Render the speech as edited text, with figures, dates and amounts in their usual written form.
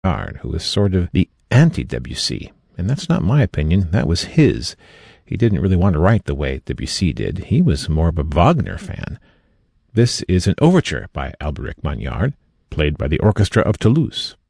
Maillard, who was sort of the anti-Debussy. And that's not my opinion, that was his. He didn't really want to write the way Debussy did. He was more of a Wagner fan. This is an overture by Alberic Maillard, played by the Orchestra of Toulouse.